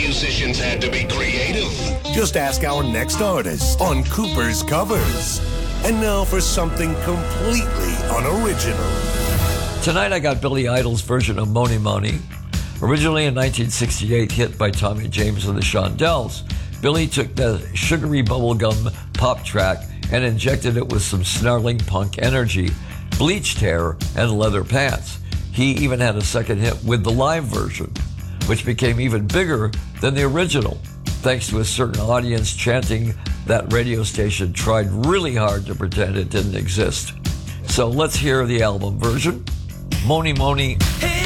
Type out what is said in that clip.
musicians had to be creative. Just ask our next artist on Cooper's Covers. And now for something completely unoriginal. Tonight I got Billy Idol's version of Mony Mony. Originally a 1968 hit by Tommy James and the Shondells, Billy took the sugary bubblegum pop track and injected it with some snarling punk energy, bleached hair, and leather pants. He even had a second hit with the live version, which became even bigger than the original, thanks to a certain audience chanting that radio station tried really hard to pretend it didn't exist. So let's hear the album version. Mony Mony. Hey.